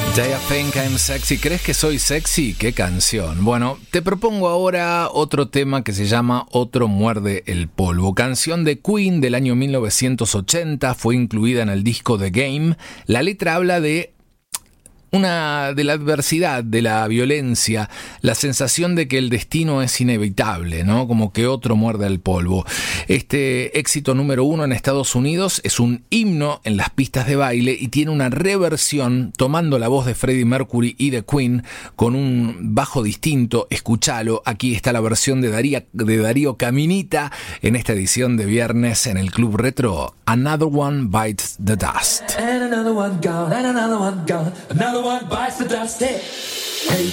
Do you think I'm sexy? ¿Crees que soy sexy? ¡Qué canción! Bueno, te propongo ahora otro tema que se llama Otro muerde el polvo. Canción de Queen del año 1980, fue incluida en el disco The Game. La letra habla de la adversidad, de la violencia, la sensación de que el destino es inevitable, ¿no? Como que otro muerde el polvo. Este éxito número 1 en Estados Unidos es un himno en las pistas de baile y tiene una reversión tomando la voz de Freddie Mercury y de Queen con un bajo distinto. Escúchalo, aquí está la versión de Darío Caminita en esta edición de viernes en el Club Retro. Another One Bites the Dust. And another one gone, and another one gone. Another one bites the dust. Hey.